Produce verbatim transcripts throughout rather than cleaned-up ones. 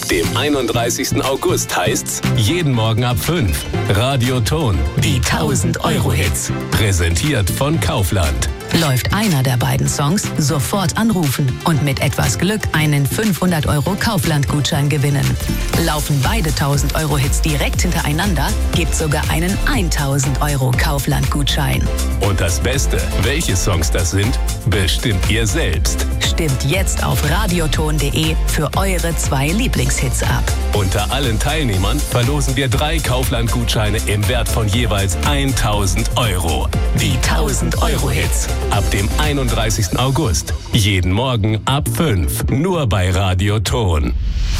Ab dem einunddreißigsten August heißt's jeden Morgen ab fünf. Radio Ton, die tausend-Euro-Hits. Präsentiert von Kaufland. Läuft einer der beiden Songs, sofort anrufen und mit etwas Glück einen fünfhundert Euro Kaufland-Gutschein gewinnen. Laufen beide tausend-Euro-Hits direkt hintereinander, gibt's sogar einen tausend Euro Kaufland-Gutschein. Und das Beste, welche Songs das sind, bestimmt ihr selbst. Stimmt jetzt auf radioton punkt de für eure zwei Lieblingshits ab. Unter allen Teilnehmern verlosen wir drei Kaufland-Gutscheine im Wert von jeweils tausend Euro. Die tausend-Euro-Hits. Ab dem einunddreißigsten August. Jeden Morgen ab fünf. Nur bei Radio Ton.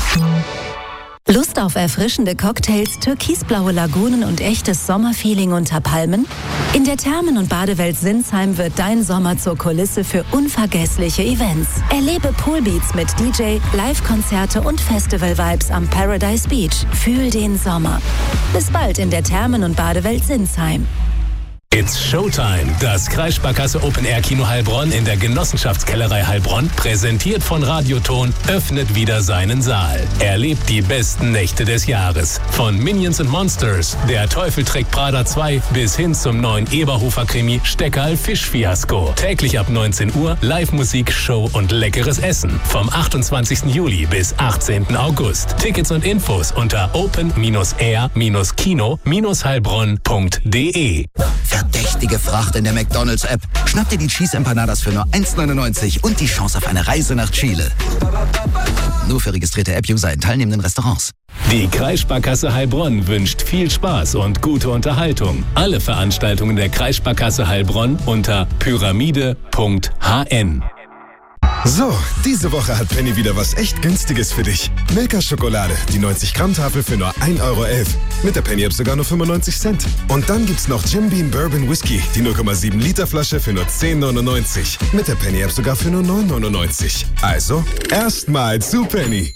Lust auf erfrischende Cocktails, türkisblaue Lagunen und echtes Sommerfeeling unter Palmen? In der Thermen- und Badewelt Sinsheim wird dein Sommer zur Kulisse für unvergessliche Events. Erlebe Poolbeats mit D J, Live-Konzerte und Festival-Vibes am Paradise Beach. Fühl den Sommer. Bis bald in der Thermen- und Badewelt Sinsheim. It's Showtime. Das Kreissparkasse Open Air Kino Heilbronn in der Genossenschaftskellerei Heilbronn, präsentiert von Radioton, öffnet wieder seinen Saal. Erlebt die besten Nächte des Jahres. Von Minions and Monsters, Der Teufel trägt Prada zwei bis hin zum neuen Eberhofer-Krimi Steckerl Fischfiasko. Täglich ab neunzehn Uhr Live-Musik, Show und leckeres Essen. Vom achtundzwanzigsten Juli bis achtzehnten August. Tickets und Infos unter open air kino heilbronn punkt de. Verdächtige Fracht in der McDonald's-App. Schnapp dir die Cheese Empanadas für nur eins neunundneunzig und die Chance auf eine Reise nach Chile. Nur für registrierte App-User in teilnehmenden Restaurants. Die Kreissparkasse Heilbronn wünscht viel Spaß und gute Unterhaltung. Alle Veranstaltungen der Kreissparkasse Heilbronn unter pyramide punkt h n. So, diese Woche hat Penny wieder was echt Günstiges für dich. Milka Schokolade, die neunzig Gramm Tafel für nur ein Euro elf. Mit der Penny-App sogar nur fünfundneunzig Cent. Und dann gibt's noch Jim Beam Bourbon Whisky, die null Komma sieben Liter Flasche für nur zehn neunundneunzig. Mit der Penny-App sogar für nur neun neunundneunzig. Also, erstmal zu Penny.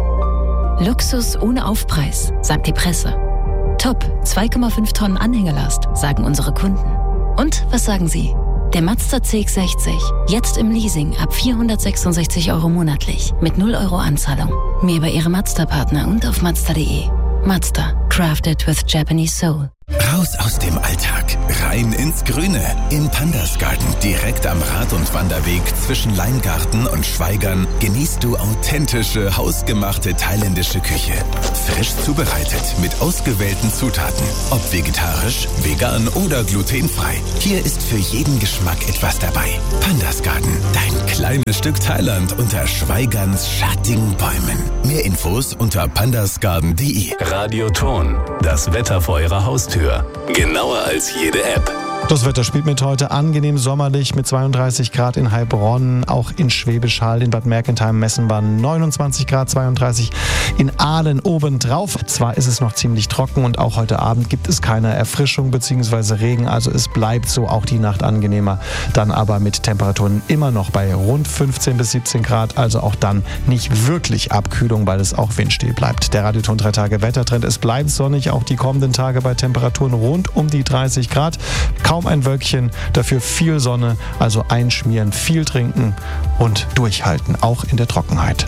Luxus ohne Aufpreis, sagt die Presse. Top, zwei Komma fünf Tonnen Anhängelast, sagen unsere Kunden. Und was sagen Sie? Der Mazda C X sechzig, jetzt im Leasing ab vierhundertsechsundsechzig Euro monatlich mit null Euro Anzahlung. Mehr bei Ihrem Mazda-Partner und auf mazda punkt de. Mazda, crafted with Japanese soul. Raus aus dem Alltag, rein ins Grüne. Im Pandas Garten, direkt am Rad- und Wanderweg zwischen Leingarten und Schweigern, genießt du authentische, hausgemachte thailändische Küche. Frisch zubereitet, mit ausgewählten Zutaten. Ob vegetarisch, vegan oder glutenfrei. Hier ist für jeden Geschmack etwas dabei. Pandas Garten, dein kleines Stück Thailand unter Schweigerns schattigen Bäumen. Mehr Infos unter pandasgarden punkt de. Radio Ton, das Wetter vor Ihrer Haustür. Genauer als jede App. Das Wetter spielt mit heute angenehm sommerlich mit zweiunddreißig Grad in Heilbronn, auch in Schwäbisch Hall, in Bad Mergentheim messen wir neunundzwanzig Grad, zweiunddreißig in Aalen obendrauf. Zwar ist es noch ziemlich trocken und auch heute Abend gibt es keine Erfrischung bzw. Regen, also es bleibt so auch die Nacht angenehmer, dann aber mit Temperaturen immer noch bei rund fünfzehn bis siebzehn Grad, also auch dann nicht wirklich Abkühlung, weil es auch windstill bleibt. Der Radioton drei Tage Wettertrend, es bleibt sonnig, auch die kommenden Tage bei Temperaturen rund um die dreißig Grad. Kaum ein Wölkchen, dafür viel Sonne, also einschmieren, viel trinken und durchhalten, auch in der Trockenheit.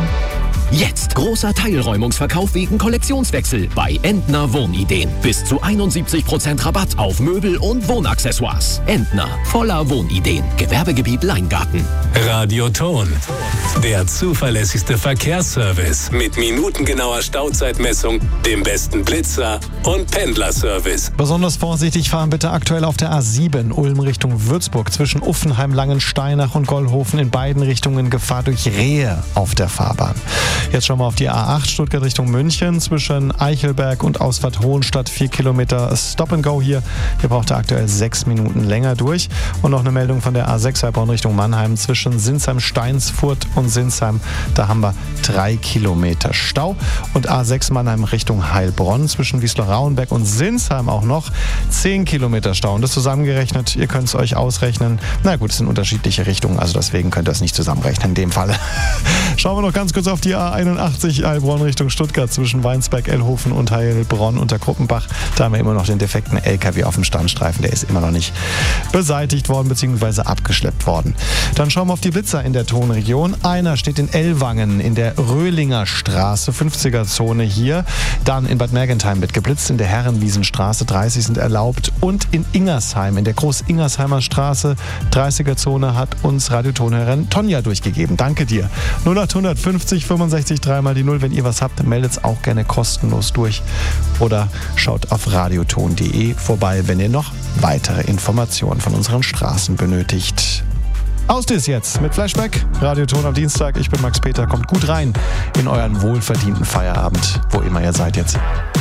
Jetzt großer Teilräumungsverkauf wegen Kollektionswechsel bei Entner Wohnideen. Bis zu einundsiebzig Prozent Rabatt auf Möbel und Wohnaccessoires. Entner, voller Wohnideen. Gewerbegebiet Leingarten. Radio Ton, der zuverlässigste Verkehrsservice mit minutengenauer Stauzeitmessung, dem besten Blitzer und Pendlerservice. Besonders vorsichtig fahren bitte aktuell auf der A sieben Ulm Richtung Würzburg zwischen Uffenheim, Langensteinach und Gollhofen in beiden Richtungen Gefahr durch Rehe auf der Fahrbahn. Jetzt schauen wir auf die A acht Stuttgart Richtung München zwischen Eichelberg und Ausfahrt Hohenstadt. Vier Kilometer Stop and Go hier. Hier braucht ihr aktuell sechs Minuten länger durch. Und noch eine Meldung von der A sechs Heilbronn Richtung Mannheim zwischen Sinsheim, Steinsfurt und Sinsheim. Da haben wir drei Kilometer Stau. Und A sechs Mannheim Richtung Heilbronn zwischen Wiesloch-Rauenberg und Sinsheim auch noch zehn Kilometer Stau. Und das zusammengerechnet, ihr könnt es euch ausrechnen. Na gut, es sind unterschiedliche Richtungen, also deswegen könnt ihr es nicht zusammenrechnen in dem Fall. Schauen wir noch ganz kurz auf die A einundachtzig Heilbronn Richtung Stuttgart zwischen Weinsberg, Ellhofen und Heilbronn unter Kruppenbach. Da haben wir immer noch den defekten L K W auf dem Standstreifen. Der ist immer noch nicht beseitigt worden bzw. abgeschleppt worden. Dann schauen wir auf die Blitzer in der Tonregion. Einer steht in Ellwangen in der Röhlinger Straße, fünfziger Zone hier. Dann in Bad Mergentheim wird geblitzt, in der Herrenwiesenstraße, dreißig sind erlaubt. Und in Ingersheim, in der Groß-Ingersheimer Straße, dreißiger Zone, hat uns Radiotonhörerin Tonja durchgegeben. Danke dir. null acht fünfzig fünfundsechzig drei mal die null. Wenn ihr was habt, meldet es auch gerne kostenlos durch. Oder schaut auf radioton punkt de vorbei, wenn ihr noch weitere Informationen von unseren Straßen benötigt. Aus das jetzt mit Flashback, Radioton am Dienstag. Ich bin Max Peter. Kommt gut rein in euren wohlverdienten Feierabend, wo immer ihr seid jetzt.